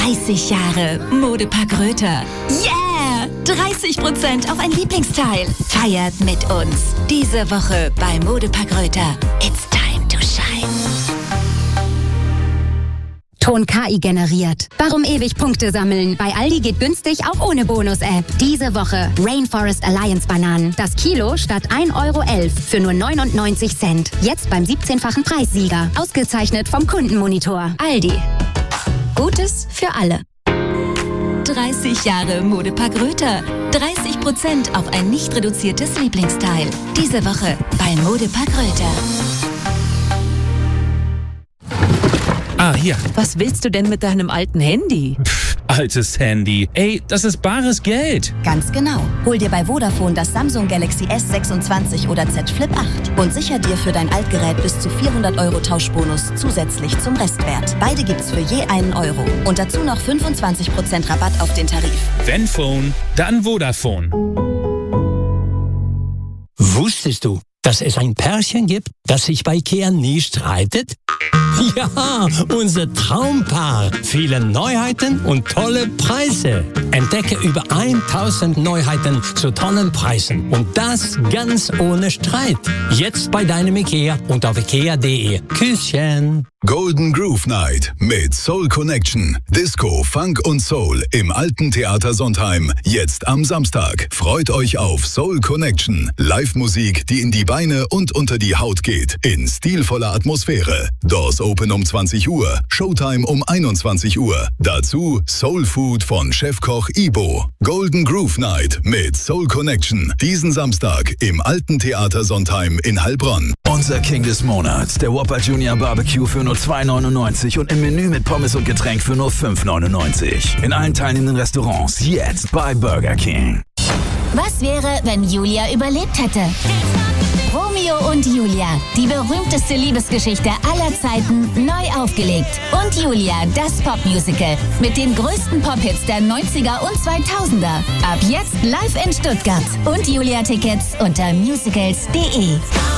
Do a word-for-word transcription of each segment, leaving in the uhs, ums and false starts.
dreißig Jahre Modepark Röther. Yeah! dreißig Prozent auf ein Lieblingsteil. Feiert mit uns. Diese Woche bei Modepark Röther. It's time to shine. Ton K I generiert. Warum ewig Punkte sammeln? Bei Aldi geht günstig auch ohne Bonus-App. Diese Woche Rainforest Alliance Bananen. Das Kilo statt ein Euro elf für nur neunundneunzig Cent. Jetzt beim siebzehnfachen Preissieger. Ausgezeichnet vom Kundenmonitor. Aldi. Gutes für alle. dreißig Jahre Modepark Röther. dreißig Prozent auf ein nicht reduziertes Lieblingsteil. Diese Woche bei Modepark Röther. Ah, hier. Was willst du denn mit deinem alten Handy? Pff, altes Handy. Ey, das ist bares Geld. Ganz genau. Hol dir bei Vodafone das Samsung Galaxy S sechsundzwanzig oder Z Flip acht und sicher dir für dein Altgerät bis zu vierhundert Euro Tauschbonus zusätzlich zum Restwert. Beide gibt's für je einen Euro. Und dazu noch fünfundzwanzig Prozent Rabatt auf den Tarif. Wenn Phone, dann Vodafone. Wusstest du, dass es ein Pärchen gibt, das sich bei Ikea nie streitet? Ja, unser Traumpaar. Viele Neuheiten und tolle Preise. Entdecke über tausend Neuheiten zu tollen Preisen. Und das ganz ohne Streit. Jetzt bei deinem Ikea und auf ikea punkt de. Küsschen. Golden Groove Night mit Soul Connection. Disco, Funk und Soul im Alten Theater Sontheim. Jetzt am Samstag. Freut euch auf Soul Connection. Live-Musik, die in die Beine und unter die Haut geht. In stilvoller Atmosphäre. Doors Open um zwanzig Uhr. Showtime um einundzwanzig Uhr. Dazu Soul Food von Chefkoch Ibo. Golden Groove Night mit Soul Connection. Diesen Samstag im Alten Theater Sontheim in Heilbronn. Unser King des Monats, der Whopper Junior Barbecue für nur zwei neunundneunzig und im Menü mit Pommes und Getränk für nur fünf neunundneunzig. In allen teilnehmenden Restaurants jetzt bei Burger King. Was wäre, wenn Julia überlebt hätte? Romeo und Julia, die berühmteste Liebesgeschichte aller Zeiten, neu aufgelegt. Und Julia, das Popmusical mit den größten Pop-Hits der neunziger und zweitausender. Ab jetzt live in Stuttgart. Und Julia-Tickets unter musicals punkt de.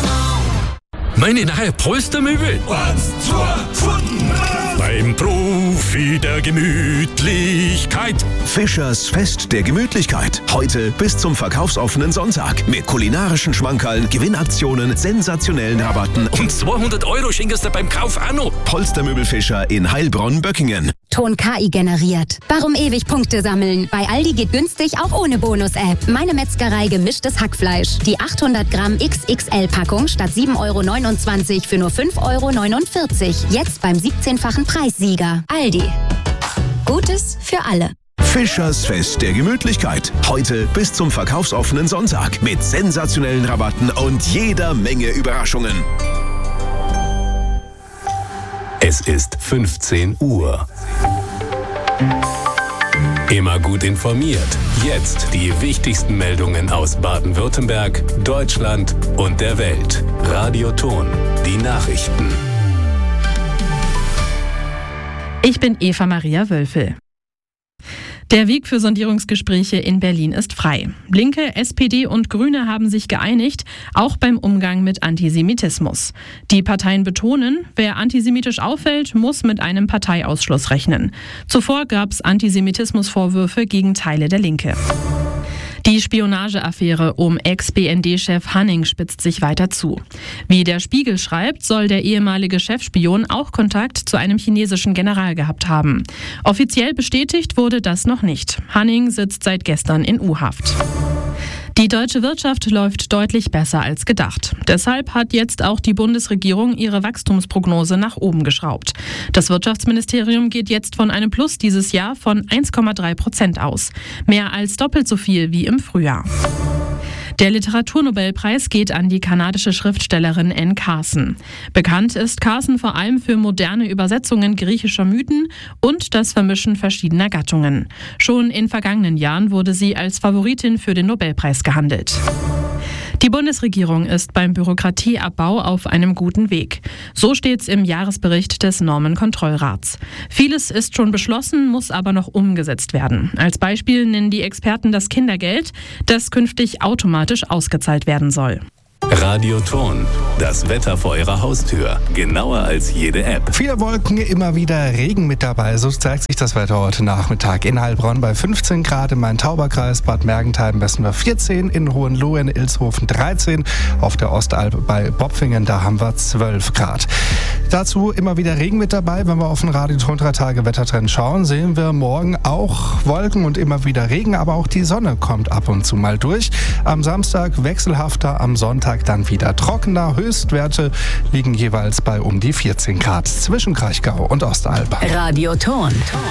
Meine neue Polstermöbel. Was zur Pfoten? Beim Profi der Gemütlichkeit. Fischers Fest der Gemütlichkeit. Heute bis zum verkaufsoffenen Sonntag. Mit kulinarischen Schmankerln, Gewinnaktionen, sensationellen Rabatten. Und zweihundert Euro schenkst du beim Kauf auch noch. Polstermöbel Fischer in Heilbronn-Böckingen. Ton K I generiert. Warum ewig Punkte sammeln? Bei Aldi geht günstig auch ohne Bonus-App. Meine Metzgerei gemischtes Hackfleisch. Die achthundert Gramm X X L-Packung statt sieben Euro neunundzwanzig für nur fünf Euro neunundvierzig. Jetzt beim siebzehnfachen Preissieger. Aldi. Gutes für alle. Fischers Fest der Gemütlichkeit. Heute bis zum verkaufsoffenen Sonntag. Mit sensationellen Rabatten und jeder Menge Überraschungen. Es ist fünfzehn Uhr. Immer gut informiert. Jetzt die wichtigsten Meldungen aus Baden-Württemberg, Deutschland und der Welt. Radio Ton, die Nachrichten. Ich bin Eva Maria Wölfel. Der Weg für Sondierungsgespräche in Berlin ist frei. Linke, S P D und Grüne haben sich geeinigt, auch beim Umgang mit Antisemitismus. Die Parteien betonen, wer antisemitisch auffällt, muss mit einem Parteiausschluss rechnen. Zuvor gab es Antisemitismusvorwürfe gegen Teile der Linke. Die Spionageaffäre um Ex-B N D-Chef Hanning spitzt sich weiter zu. Wie der Spiegel schreibt, soll der ehemalige Chefspion auch Kontakt zu einem chinesischen General gehabt haben. Offiziell bestätigt wurde das noch nicht. Hanning sitzt seit gestern in U-Haft. Die deutsche Wirtschaft läuft deutlich besser als gedacht. Deshalb hat jetzt auch die Bundesregierung ihre Wachstumsprognose nach oben geschraubt. Das Wirtschaftsministerium geht jetzt von einem Plus dieses Jahr von eins Komma drei Prozent aus. Mehr als doppelt so viel wie im Frühjahr. Der Literaturnobelpreis geht an die kanadische Schriftstellerin Anne Carson. Bekannt ist Carson vor allem für moderne Übersetzungen griechischer Mythen und das Vermischen verschiedener Gattungen. Schon in vergangenen Jahren wurde sie als Favoritin für den Nobelpreis gehandelt. Die Bundesregierung ist beim Bürokratieabbau auf einem guten Weg. So steht's im Jahresbericht des Normenkontrollrats. Vieles ist schon beschlossen, muss aber noch umgesetzt werden. Als Beispiel nennen die Experten das Kindergeld, das künftig automatisch ausgezahlt werden soll. Radioton, das Wetter vor Ihrer Haustür. Genauer als jede App. Viele Wolken, immer wieder Regen mit dabei. So zeigt sich das Wetter heute Nachmittag. In Heilbronn bei fünfzehn Grad, im Main-Tauber-Kreis, Bad Mergentheim messen wir vierzehn, in Hohenlohe, in Ilshofen dreizehn, auf der Ostalb bei Bopfingen, da haben wir zwölf Grad. Dazu immer wieder Regen mit dabei. Wenn wir auf den Radioton drei Tage Wettertrend schauen, sehen wir morgen auch Wolken und immer wieder Regen, aber auch die Sonne kommt ab und zu mal durch. Am Samstag wechselhafter, am Sonntag dann wieder trockener. Höchstwerte liegen jeweils bei um die vierzehn Grad zwischen Kraichgau und Ostalb. Radioton,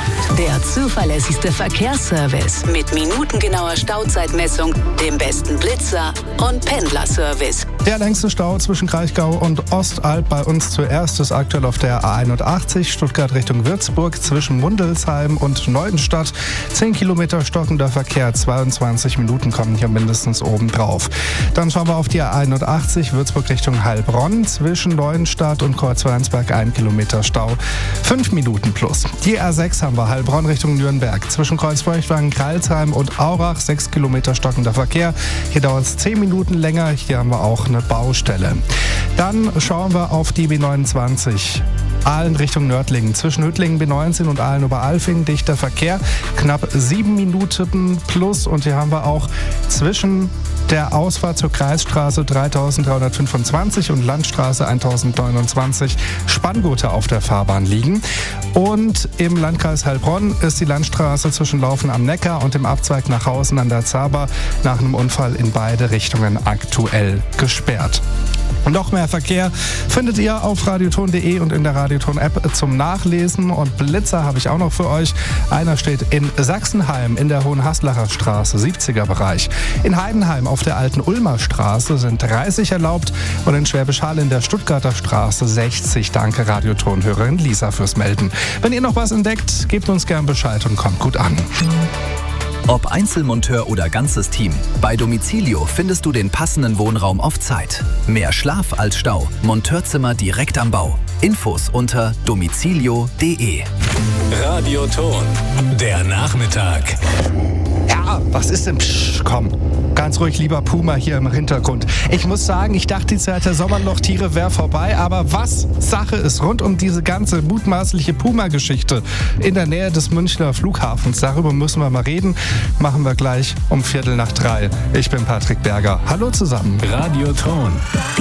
der zuverlässigste Verkehrsservice mit minutengenauer Stauzeitmessung, dem besten Blitzer und Pendlerservice. Der längste Stau zwischen Kraichgau und Ostalb bei uns zuerst ist aktuell auf der A einundachtzig, Stuttgart Richtung Würzburg, zwischen Mundelsheim und Neuenstadt. zehn Kilometer stockender Verkehr, zweiundzwanzig Minuten kommen hier mindestens oben drauf. Dann schauen wir auf die A einundachtzig, Würzburg Richtung Heilbronn, zwischen Neuenstadt und Kreuzweinsberg ein Kilometer Stau, fünf Minuten plus. Die A sechs haben wir, Heilbronn Richtung Nürnberg, zwischen Kreuzfeuchtwagen, Kreilsheim und Aurach, sechs Kilometer stockender Verkehr. Hier dauert es zehn Minuten länger, hier haben wir auch eine Baustelle. Dann schauen wir auf die B neunundzwanzig. Aalen Richtung Nördlingen. Zwischen Hüttlingen B neunzehn und Aalen Oberalfing dichter Verkehr. Knapp sieben Minuten plus. Und hier haben wir auch zwischen der Ausfahrt zur Kreisstraße dreitausenddreihundertfünfundzwanzig und Landstraße tausendneunundzwanzig Spanngurte auf der Fahrbahn liegen. Und im Landkreis Heilbronn ist die Landstraße zwischen Laufen am Neckar und dem Abzweig nach Hausen an der Zaber nach einem Unfall in beide Richtungen aktuell gesperrt. Und noch mehr Verkehr findet ihr auf radioton punkt de und in der Radioton-App zum Nachlesen. Und Blitzer habe ich auch noch für euch. Einer steht in Sachsenheim in der Hohenhaslacher Straße, siebziger Bereich. In Heidenheim auf der alten Ulmer Straße sind dreißig erlaubt und in Schwäbisch Hall in der Stuttgarter Straße sechzig. Danke Radioton-Hörerin Lisa fürs Melden. Wenn ihr noch was entdeckt, gebt uns gern Bescheid und kommt gut an. Ob Einzelmonteur oder ganzes Team, bei Domicilio findest du den passenden Wohnraum auf Zeit. Mehr Schlaf als Stau, Monteurzimmer direkt am Bau. Infos unter domicilio punkt de. Radioton, der Nachmittag. Ja, was ist denn? Psch, komm, ganz ruhig, lieber Puma hier im Hintergrund. Ich muss sagen, ich dachte, die Zeit der Sommerlochtiere wäre vorbei, aber was Sache ist rund um diese ganze mutmaßliche Puma-Geschichte in der Nähe des Münchner Flughafens. Darüber müssen wir mal reden. Machen wir gleich um Viertel nach drei. Ich bin Patrick Berger. Hallo zusammen. Radioton.